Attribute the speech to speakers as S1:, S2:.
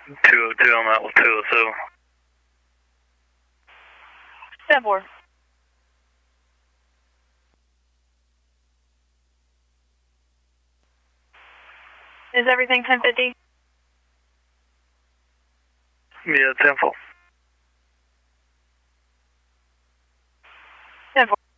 S1: 202, I'm out with 202.
S2: 10-4. Is everything 1050?
S1: Yeah, 10-4.
S2: 10-4.